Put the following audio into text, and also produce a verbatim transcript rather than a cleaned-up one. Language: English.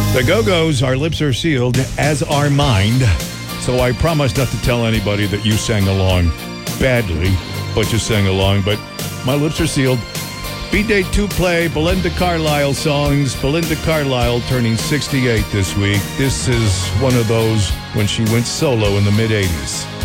The Go-Go's, Our Lips Are Sealed, as are mine. So I promise not to tell anybody that you sang along badly, but you sang along. But my lips are sealed. B-Day two play, Belinda Carlisle songs. Belinda Carlisle turning sixty-eight this week. This is one of those when she went solo in the mid-eighties.